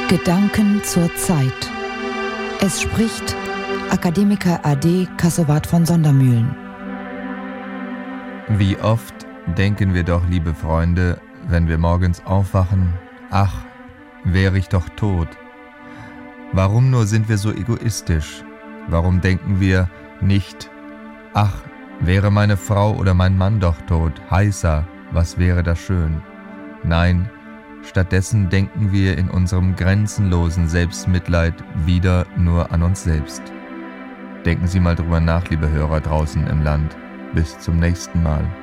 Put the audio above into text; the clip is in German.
Gedanken zur Zeit. Es spricht Akademiker AD Kassewart von Sondermühlen. Wie oft denken wir doch, liebe Freunde, wenn wir morgens aufwachen, ach, wäre ich doch tot. Warum nur sind wir so egoistisch? Warum denken wir nicht, ach, wäre meine Frau oder mein Mann doch tot, heißer, was wäre das schön? Nein, stattdessen denken wir in unserem grenzenlosen Selbstmitleid wieder nur an uns selbst. Denken Sie mal drüber nach, liebe Hörer draußen im Land. Bis zum nächsten Mal.